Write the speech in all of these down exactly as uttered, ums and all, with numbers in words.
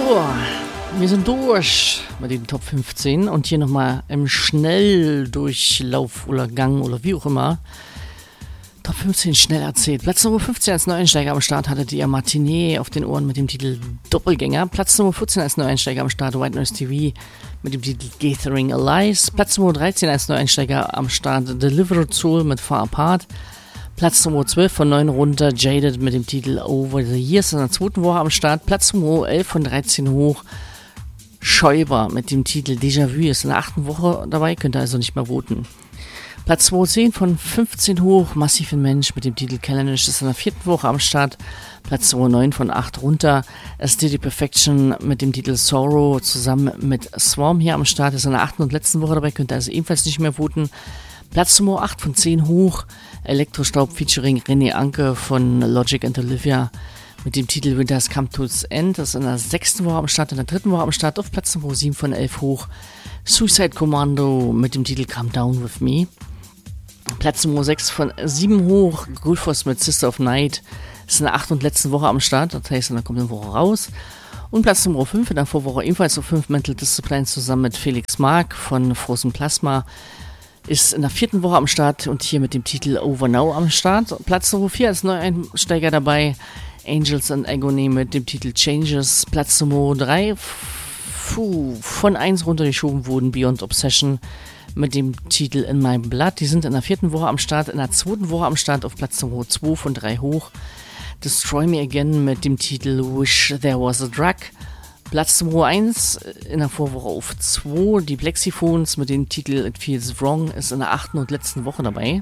So, wir sind durch mit den Top fünfzehn und hier nochmal im Schnelldurchlauf oder Gang oder wie auch immer. Top fünfzehn schnell erzählt. Platz Nummer fünfzehn als Neueinsteiger am Start hattet ihr Matinee auf den Ohren mit dem Titel Doppelgänger. Platz Nummer vierzehn als Neueinsteiger am Start White Noise T V mit dem Titel Gathering Allies. Platz Nummer dreizehn als Neueinsteiger am Start Delivered Soul mit Far Apart. Platz Nummer zwölf von neun runter Jaded mit dem Titel Over the Years in der zweiten Woche am Start. Platz Nummer elf von dreizehn hoch Schäuber mit dem Titel Déjà-vu ist in der achten Woche dabei, könnt ihr also nicht mehr voten. Platz zweihundertzehn von fünfzehn hoch Massiven Mensch mit dem Titel Callanish ist in der vierten Woche am Start. Platz zweihundertneun von acht runter Aesthetic Perfection mit dem Titel Sorrow zusammen mit Swarm hier am Start ist in der achten und letzten Woche dabei, könnt ihr also ebenfalls nicht mehr voten. Platz Nummer acht von zehn hoch Elektrostaub featuring René Anke von Logic and Olivia mit dem Titel Winter's Come To's End. Das ist in der sechsten Woche am Start, in der dritten Woche am Start. Auf Platz Nummer sieben von elf hoch Suicide Commando mit dem Titel Come Down With Me. Platz Nummer sechs von sieben hoch Gulfos mit Sister of Night. Das ist in der achten und letzten Woche am Start, das heißt in der kommenden Woche raus. Und Platz Nummer fünf in der Vorwoche ebenfalls auf fünf Mental Discipline zusammen mit Felix Mark von Frozen Plasma. Ist in der vierten Woche am Start und hier mit dem Titel Over Now am Start. Platz Nummer vier als Neueinsteiger dabei, Angels and Agony mit dem Titel Changes. Platz Nummer drei, puh, von eins runtergeschoben wurden Beyond Obsession mit dem Titel In My Blood. Die sind in der vierten Woche am Start, in der zweiten Woche am Start auf Platz Nummer zwei von drei hoch. Destroy Me Again mit dem Titel Wish There Was a Drug. Platz Nummer eins in der Vorwoche auf zwei, die Plexiphones mit dem Titel It Feels Wrong ist in der achten und letzten Woche dabei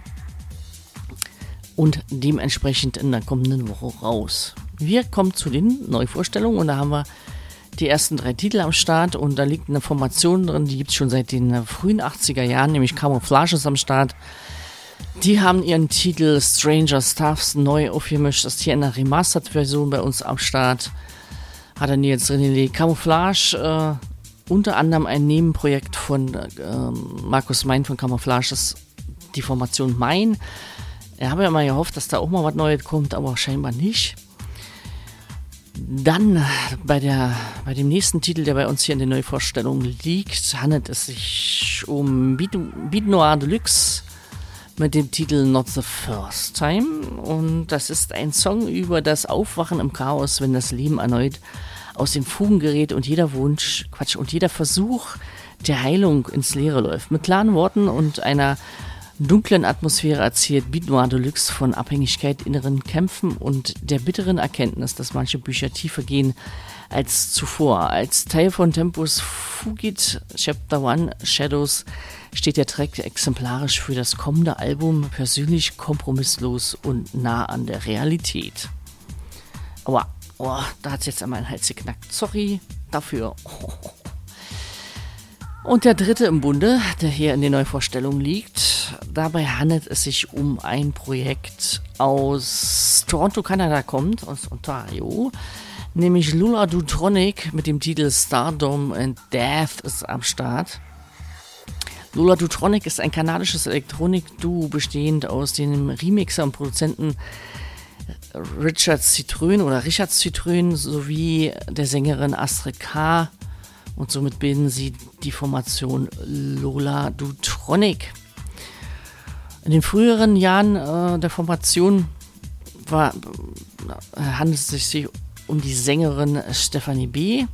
und dementsprechend in der kommenden Woche raus. Wir kommen zu den Neuvorstellungen und da haben wir die ersten drei Titel am Start und da liegt eine Formation drin, die gibt es schon seit den frühen achtziger Jahren, nämlich Camouflage ist am Start. Die haben ihren Titel Stranger Stuffs neu aufgemischt, ist hier in der Remastered-Version bei uns am Start. Hat er jetzt René Camouflage, äh, unter anderem ein Nebenprojekt von äh, Markus Mein von Camouflage, ist die Formation Mein. Ich habe ja mal gehofft, dass da auch mal was Neues kommt, aber scheinbar nicht. Dann bei, der, bei dem nächsten Titel, der bei uns hier in der Neuvorstellung liegt, handelt es sich um Beat, Beat Noir Deluxe mit dem Titel Not the First Time und das ist ein Song über das Aufwachen im Chaos, wenn das Leben erneut aus den Fugen gerät und jeder Wunsch, Quatsch, und jeder Versuch der Heilung ins Leere läuft. Mit klaren Worten und einer dunklen Atmosphäre erzählt Beat Noir Deluxe von Abhängigkeit, inneren Kämpfen und der bitteren Erkenntnis, dass manche Bücher tiefer gehen als zuvor. Als Teil von Tempus Fugit Chapter eins Shadows steht der Track exemplarisch für das kommende Album, persönlich, kompromisslos und nah an der Realität. Aua, oh, da hat es jetzt einmal ein Hals geknackt. Sorry dafür. Oh. Und der dritte im Bunde, der hier in der Neuvorstellung liegt, dabei handelt es sich um ein Projekt aus Toronto, Kanada kommt, aus Ontario, nämlich Lula Dutronic mit dem Titel Stardom and Death ist am Start. Lula Dutronic ist ein kanadisches Elektronik-Duo bestehend aus dem Remixer und Produzenten Richard Citroen oder Richard Citroen sowie der Sängerin Astrid K. Und somit bilden sie die Formation Lula Dutronic. In den früheren Jahren äh, der Formation war, äh, handelt es sich um die Sängerin Stephanie B.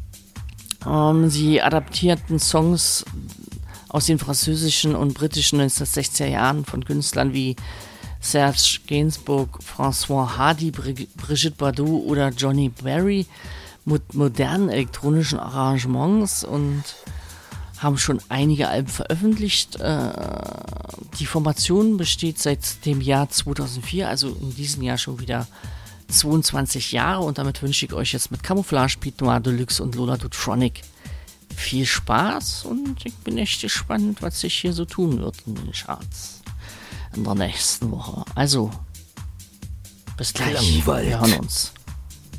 Ähm, sie adaptierten Songs aus den französischen und britischen neunzehnhundertsechziger Jahren von Künstlern wie Serge Gainsbourg, François Hardy, Brig- Brigitte Bardot oder Johnny Berry mit modernen elektronischen Arrangements und haben schon einige Alben veröffentlicht. Äh, die Formation besteht seit dem Jahr zweitausendvier, also in diesem Jahr schon wieder zweiundzwanzig Jahre und damit wünsche ich euch jetzt mit Camouflage, Beat Noir Deluxe und Lula Dutronic viel Spaß und ich bin echt gespannt, was sich hier so tun wird in den Charts in der nächsten Woche. Also, bis gleich. Klangwald. Wir hören uns.